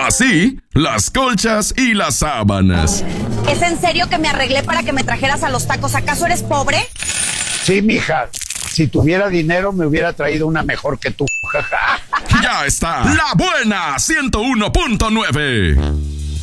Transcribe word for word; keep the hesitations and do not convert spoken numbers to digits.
Así, las colchas y las sábanas. ¿Es en serio que me arreglé para que me trajeras a los tacos? ¿Acaso eres pobre? Sí, mija. Si tuviera dinero, me hubiera traído una mejor que tú. Ya está. La Buena ciento uno punto nueve.